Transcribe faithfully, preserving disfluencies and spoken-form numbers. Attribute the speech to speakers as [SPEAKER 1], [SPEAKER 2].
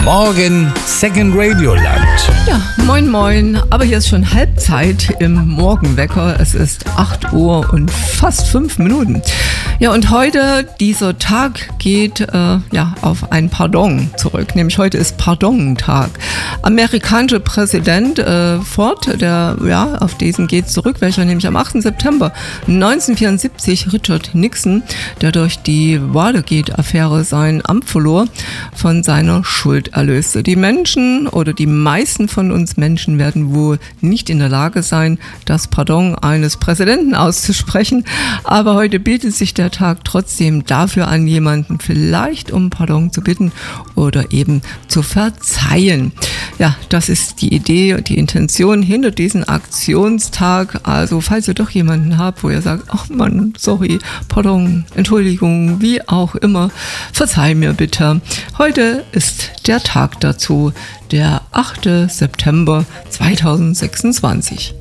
[SPEAKER 1] Morgen Second Radio Land.
[SPEAKER 2] Ja, moin moin, aber hier ist schon Halbzeit im Morgenwecker. Es ist acht Uhr und fast fünf Minuten. Ja, und heute, dieser Tag geht äh, ja, auf ein Pardon zurück, nämlich heute ist Pardon-Tag. Amerikanischer Präsident äh, Ford, der, ja, auf diesen geht zurück, welcher nämlich am achten September neunzehnhundertvierundsiebzig Richard Nixon, der durch die Watergate-Affäre sein Amt verlor, von seiner Schuld erlöste. Die Menschen oder die meisten von uns Menschen werden wohl nicht in der Lage sein, das Pardon eines Präsidenten auszusprechen, aber heute bietet sich der Tag trotzdem dafür an, jemanden vielleicht um Pardon zu bitten oder eben zu verzeihen. Ja, das ist die Idee und die Intention hinter diesem Aktionstag. Also falls ihr doch jemanden habt, wo ihr sagt, ach Mann, sorry, Pardon, Entschuldigung, wie auch immer, verzeih mir bitte. Heute ist der Tag dazu, der achte September zweitausendsechsundzwanzig.